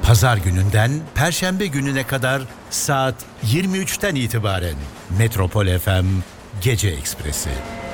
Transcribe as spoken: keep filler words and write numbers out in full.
Pazar gününden Perşembe gününe kadar saat yirmi üçten itibaren Metropol F M Gece Ekspresi.